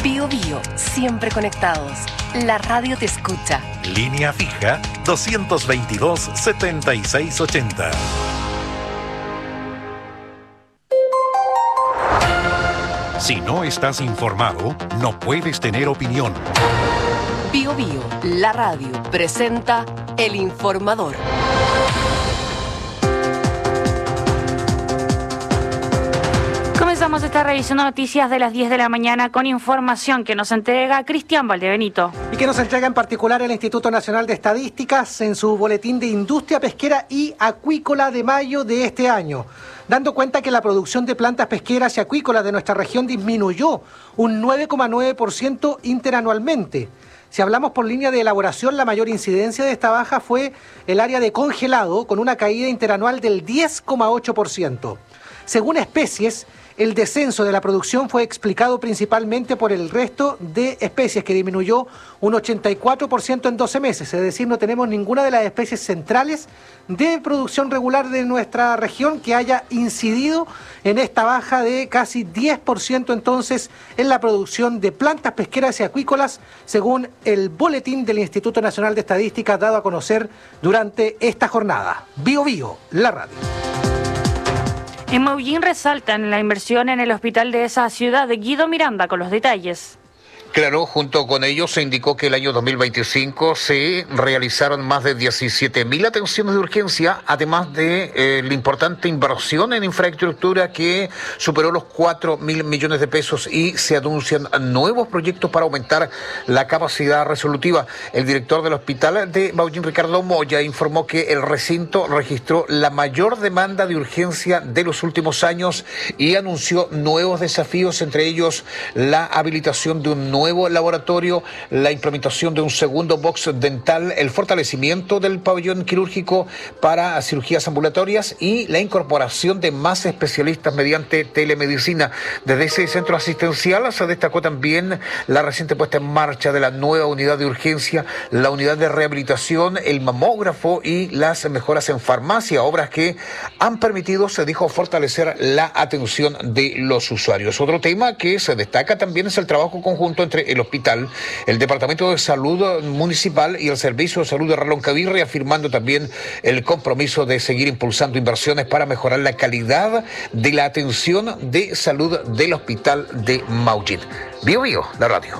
Bío Bío, siempre conectados. La radio te escucha. Línea fija 222-7680. Si no estás informado, no puedes tener opinión. Bío Bío, la radio presenta El Informador. Comenzamos esta revisión de noticias de las 10 de la mañana con información que nos entrega Cristian Valdebenito. Y que nos entrega en particular el Instituto Nacional de Estadísticas en su boletín de Industria Pesquera y Acuícola de mayo de este año, dando cuenta que la producción de plantas pesqueras y acuícolas de nuestra región disminuyó un 9,9% interanualmente. Si hablamos por línea de elaboración, la mayor incidencia de esta baja fue el área de congelado, con una caída interanual del 10,8%. Según especies, el descenso de la producción fue explicado principalmente por el resto de especies, que disminuyó un 84% en 12 meses. Es decir, no tenemos ninguna de las especies centrales de producción regular de nuestra región que haya incidido en esta baja de casi 10% entonces en la producción de plantas pesqueras y acuícolas, según el boletín del Instituto Nacional de Estadística dado a conocer durante esta jornada. Bío Bío, la radio. En Maullín resaltan la inversión en el hospital de esa ciudad. Guido Miranda con los detalles. Claro, junto con ello se indicó que el año 2025 se realizaron más de 17.000 atenciones de urgencia, además de la importante inversión en infraestructura que superó los 4.000 millones de pesos, y se anuncian nuevos proyectos para aumentar la capacidad resolutiva. El director del hospital de Maullín, Ricardo Moya, informó que el recinto registró la mayor demanda de urgencia de los últimos años y anunció nuevos desafíos, entre ellos la habilitación de un nuevo laboratorio, la implementación de un segundo box dental, el fortalecimiento del pabellón quirúrgico para cirugías ambulatorias y la incorporación de más especialistas mediante telemedicina. Desde ese centro asistencial se destacó también la reciente puesta en marcha de la nueva unidad de urgencia, la unidad de rehabilitación, el mamógrafo y las mejoras en farmacia, obras que han permitido, se dijo, fortalecer la atención de los usuarios. Otro tema que se destaca también es el trabajo conjunto entre el hospital, el Departamento de Salud Municipal y el Servicio de Salud de Reloncaví, reafirmando también el compromiso de seguir impulsando inversiones para mejorar la calidad de la atención de salud del hospital de Maullín. Bío Bío, la radio.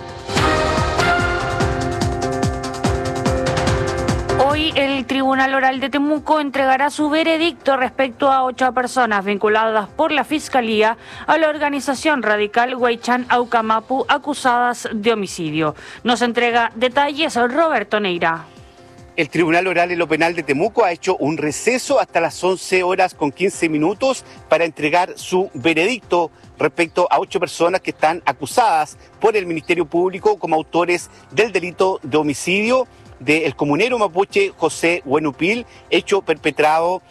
Hoy el Tribunal Oral de Temuco entregará su veredicto respecto a 8 personas vinculadas por la Fiscalía a la organización radical Huaychán Aucamapu, acusadas de homicidio. Nos entrega detalles Roberto Neira. El Tribunal Oral en lo Penal de Temuco ha hecho un receso hasta las 11:15 para entregar su veredicto respecto a 8 personas que están acusadas por el Ministerio Público como autores del delito de homicidio del comunero mapuche José Huenupil, hecho perpetrado